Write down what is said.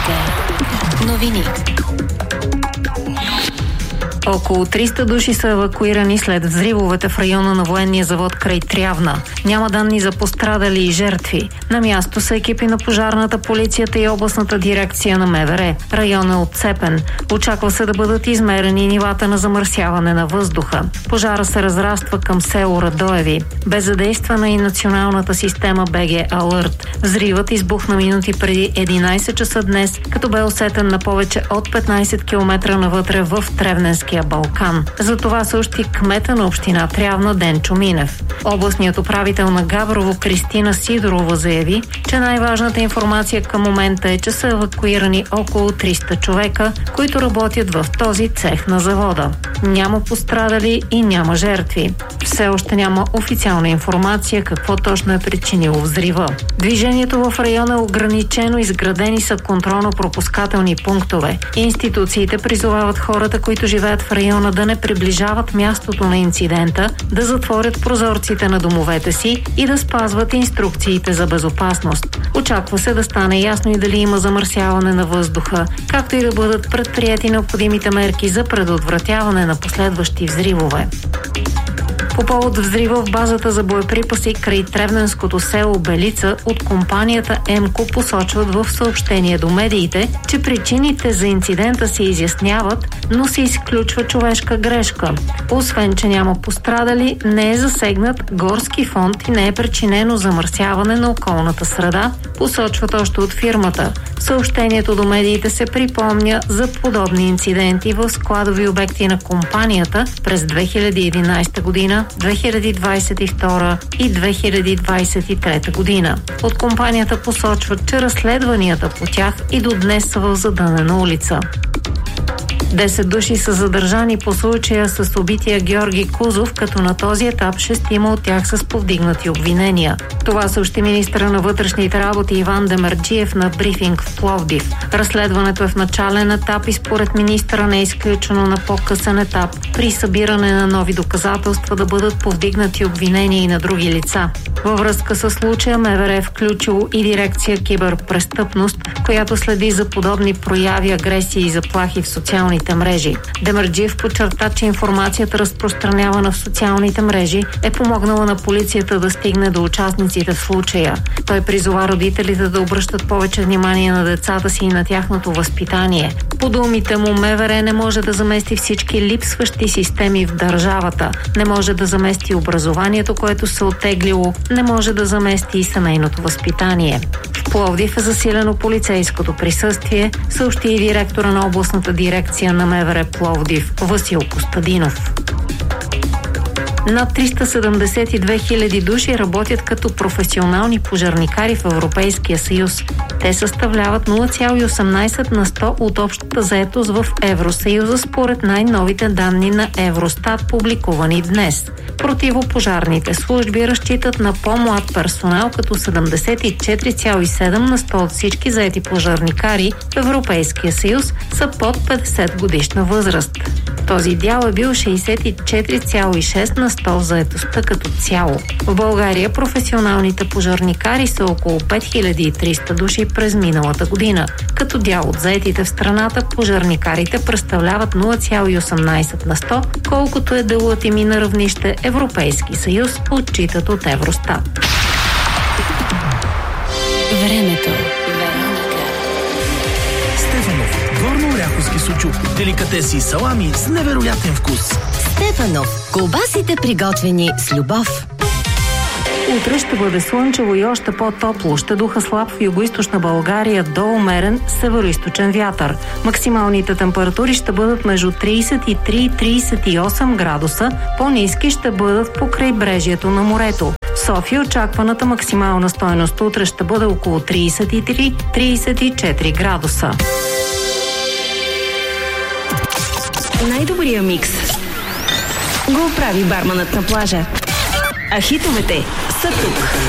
Вероника. Новини. Около 300 души са евакуирани след взривовете в района на военния завод край Трявна. Няма данни за пострадали и жертви. На място са екипи на пожарната, полицията и областната дирекция на МВР. Районът е отцепен. Очаква се да бъдат измерени нивата на замърсяване на въздуха. Пожара се разраства към село Радоеви. Бе задействана и националната система БГ Алърт. Взривът избухна минути преди 11 часа днес, като бе усетен на повече от 15 км навътре в Тревненския Балкан. За това съобщи кмета на община Трявна Денчо Минев. Областният управител на Габрово Кристина Сидорова заяви, че най-важната информация към момента е, че са евакуирани около 300 човека, които работят в този цех на завода. Няма пострадали и няма жертви. Все още няма официална информация какво точно е причинило взрива. Движението в района е ограничено, изградени са контролно-пропускателни пунктове. Институциите призовават хората, които живеят в района, да не приближават мястото на инцидента, да затворят прозорците на домовете си и да спазват инструкциите за безопасност. Очаква се да стане ясно и дали има замърсяване на въздуха, както и да бъдат предприети необходимите мерки за предотвратяване на последващи взривове. По повод взрива в базата за боеприпаси край Тревненското село Белица от компанията ЕМКО посочват в съобщение до медиите, че причините за инцидента се изясняват, но се изключва човешка грешка. Освен, че няма пострадали, не е засегнат горски фонд и не е причинено замърсяване на околната среда, посочват още от фирмата. В съобщението до медиите се припомня за подобни инциденти в складови обекти на компанията през 2011 година, 2022 и 2023 година. От компанията посочват, че разследванията по тях и до днес са в задънена улица. 10 души са задържани по случая с убития Георги Кузов, като на този етап 6 от тях са с повдигнати обвинения. Това съобщи министъра на вътрешните работи Иван Демерджиев на брифинг в Пловдив. Разследването е в начален етап и според министъра не е изключено на по-късен етап при събиране на нови доказателства да бъдат повдигнати обвинения и на други лица. Във връзка с случая МВР е включило и дирекция киберпрестъпност, която следи за подобни прояви, агресии и заплахи в социалните мрежи. Демерджиев подчерта, че информацията, разпространявана в социалните мрежи, е помогнала на полицията да стигне до участниците в случая. Той призова родителите да обръщат повече внимание на децата си и на тяхното възпитание. По думите му, МВР не може да замести всички липсващи системи в държавата. Не може да замести образованието, което се оттеглило, не може да замести и семейното възпитание. В Пловдив е засилено полицейското присъствие, съобщи и директора на областната дирекция на МВР Пловдив Васил Костадинов. Над 372 хиляди души работят като професионални пожарникари в Европейския съюз. Те съставляват 0,18 на 100 от общата заетост в Евросъюза според най-новите данни на Евростат, публикувани днес. Противопожарните служби разчитат на по-млад персонал, като 74,7 на 100 от всички заети пожарникари в Европейския съюз са под 50 годишна възраст. Този дял е бил 64,6 на 100 в заетостта като цяло. В България професионалните пожарникари са около 5300 души през миналата година. Като дял от заетите в страната, пожарникарите представляват 0,18 на 100, колкото е делът им и на равнище Европейски съюз, отчитат от Евростат. Времето. Стефанов. Горно-оряховски сучук. Деликатеси и салами с невероятен вкус. Стефанов. Колбасите приготвени с любов. Утре ще бъде слънчево и още по-топло. Ще духа слаб в югоизточна България до умерен североизточен вятър. Максималните температури ще бъдат между 33 и 38 градуса. По-ниски ще бъдат по крайбрежието на морето. В София очакваната максимална стойност утре ще бъде около 33-34 градуса. Най-добрия микс го прави барманът на плажа. А хитовете са тук.